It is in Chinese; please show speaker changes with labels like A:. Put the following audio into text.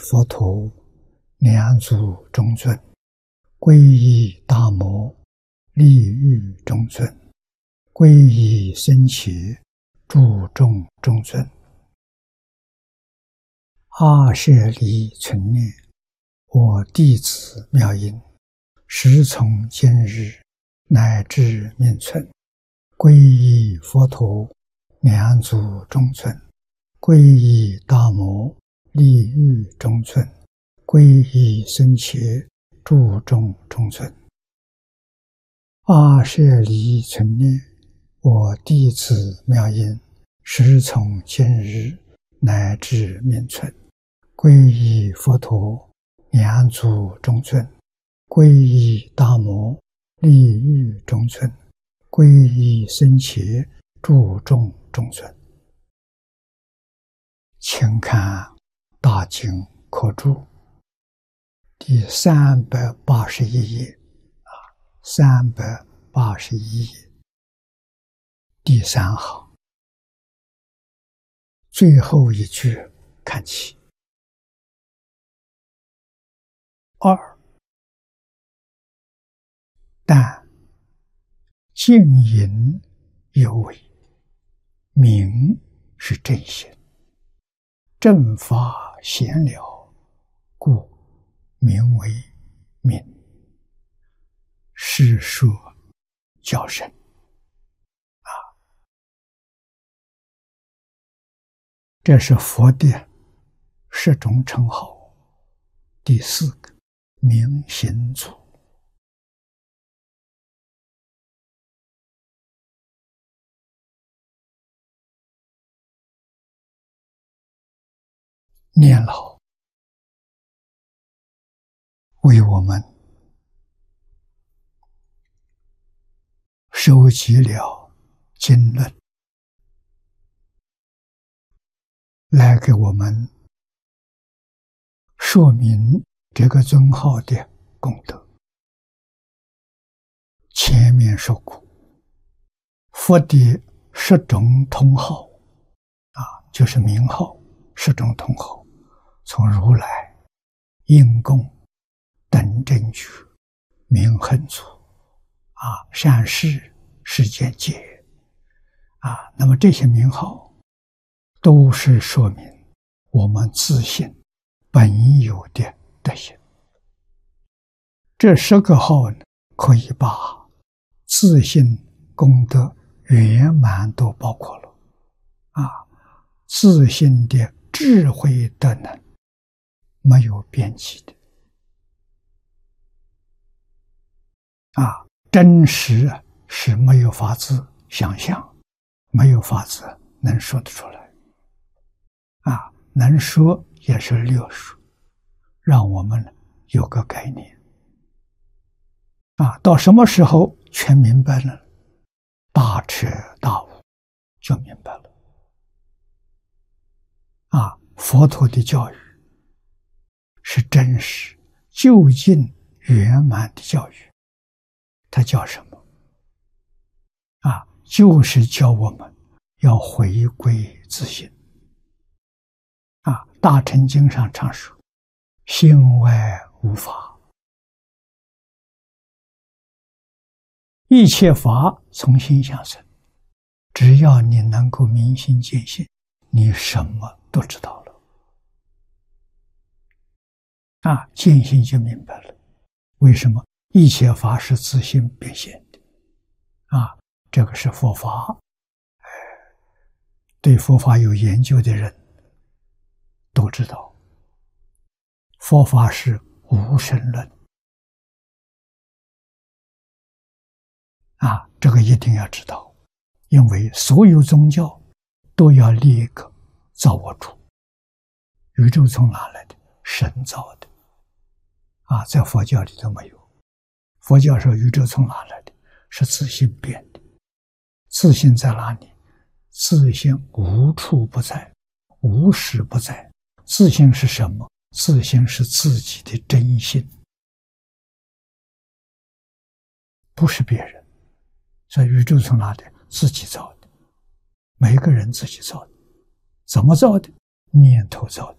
A: 佛陀，两足中尊；皈依大摩，利欲中尊；皈依僧伽，注重中尊。阿舍离存念，我弟子妙音，时从今日乃至命存，皈依佛陀，两足中尊；皈依大摩，利欲中尊；皈依僧伽，注重中尊。阿舍离存念，我弟子妙音，时从今日乃至命存，皈依佛陀，两足中尊；皈依大摩，利欲中尊；皈依僧伽，注重中尊。请看大经课注第381页381页第3行最后一句看起。2. 但静隐有为，明是正心，正法闲了，故名为明。是说较深这是佛的10种称号。第4个明行足。念老为我们收集了经论，来给我们说明这个尊号的功德。前面说过，佛的10种通号就是名号，10种通号，从如来、应供、等正觉、明恒足善事、世间解那么这些名号都是说明我们自信本有的德行。这10个号呢，可以把自信功德圆满都包括了自信的智慧德能没有边际的真实是没有法子想象，没有法子能说得出来能说也是略说，让我们有个概念到什么时候全明白了，大彻大悟就明白了佛陀的教育是真实究竟圆满的教育。它叫什么就是教我们要回归自信大乘经上常说，心外无法，一切法从心想生。只要你能够明心见性，你什么都知道了见性就明白了。为什么一切法是自性变现的这个是佛法对佛法有研究的人都知道，佛法是无神论这个一定要知道，因为所有宗教都要立一个造物主。宇宙从哪来的？神造的在佛教里头没有。佛教说宇宙从哪来的？是自性变的。自性在哪里？自性无处不在，无时不在。自性是什么？自性是自己的真性，不是别人。所以宇宙从哪来？自己造的，每个人自己造的。怎么造的？念头造的。